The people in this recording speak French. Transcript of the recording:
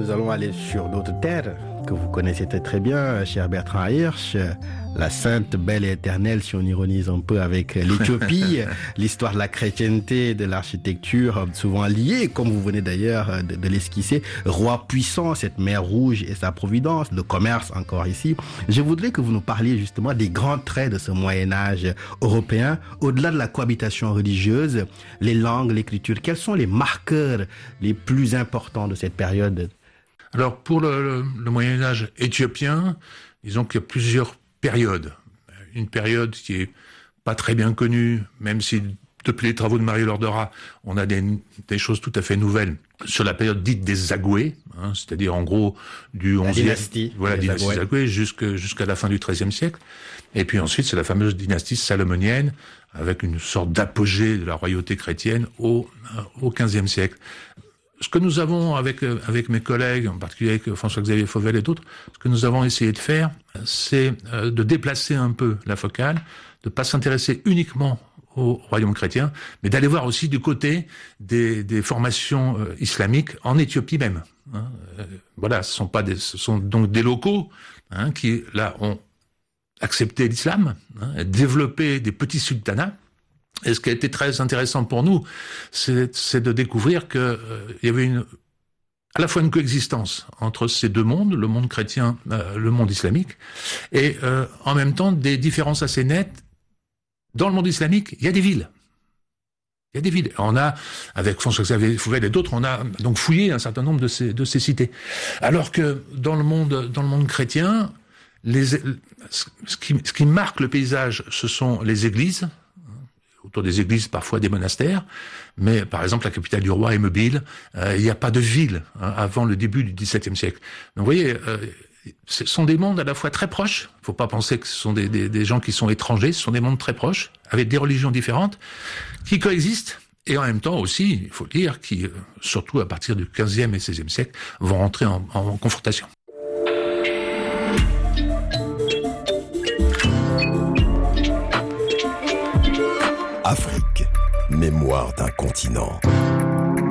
nous allons aller sur d'autres terres que vous connaissez très très bien, cher Bertrand Hirsch, la sainte, belle et éternelle, si on ironise un peu avec l'Éthiopie, l'histoire de la chrétienté, de l'architecture, souvent liée, comme vous venez d'ailleurs de l'esquisser, roi puissant, cette mer Rouge et sa providence, le commerce encore ici. Je voudrais que vous nous parliez justement des grands traits de ce Moyen-Âge européen, au-delà de la cohabitation religieuse, les langues, l'écriture. Quels sont les marqueurs les plus importants de cette période ? Alors, pour le Moyen-Âge éthiopien, disons qu'il y a plusieurs périodes. Une période qui est pas très bien connue, même si depuis les travaux de Marie-Laure Dora, on a des choses tout à fait nouvelles sur la période dite des Zagoués, c'est-à-dire en gros du 11e, dynastie Zagoué jusqu'à la fin du XIIIe siècle. Et puis ensuite, c'est la fameuse dynastie salomonienne, avec une sorte d'apogée de la royauté chrétienne au XVe siècle. Ce que nous avons avec mes collègues, en particulier avec François-Xavier Fauvel et d'autres, ce que nous avons essayé de faire, c'est de déplacer un peu la focale, de pas s'intéresser uniquement au royaume chrétien, mais d'aller voir aussi du côté des formations islamiques en Éthiopie même. Voilà, ce sont donc des locaux qui là ont accepté l'islam, développé des petits sultanats. Et ce qui a été très intéressant pour nous, c'est de découvrir que il y avait à la fois une coexistence entre ces deux mondes, le monde chrétien, le monde islamique, et en même temps des différences assez nettes. Dans le monde islamique, il y a des villes. Il y a des villes. On a, avec François-Xavier Fauvel et d'autres, on a donc fouillé un certain nombre de ces cités. Alors que dans le monde chrétien, ce qui marque le paysage, ce sont les églises. Autour des églises, parfois des monastères, mais par exemple la capitale du roi est Mobile, il n'y a pas de ville avant le début du XVIIe siècle. Donc vous voyez, ce sont des mondes à la fois très proches, il ne faut pas penser que ce sont des gens qui sont étrangers, ce sont des mondes très proches, avec des religions différentes, qui coexistent, et en même temps aussi, il faut le dire, qui, surtout à partir du XVe et XVIe siècle, vont rentrer en confrontation. Afrique, mémoire d'un continent.